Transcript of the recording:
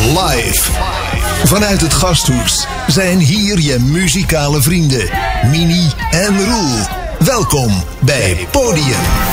Live. Vanuit het Gasthuis zijn hier je muzikale vrienden Mini en Roel. Welkom bij Podium.